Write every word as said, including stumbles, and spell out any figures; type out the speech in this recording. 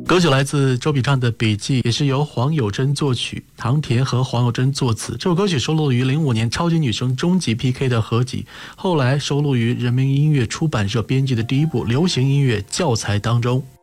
歌曲来自周笔畅的《笔记》，也是由黄友珍作曲，唐田和黄友珍作词。这首歌曲收录于零五年超级女声终极 P K 的合集，后来收录于人民音乐出版社编辑的第一部流行音乐教材当中。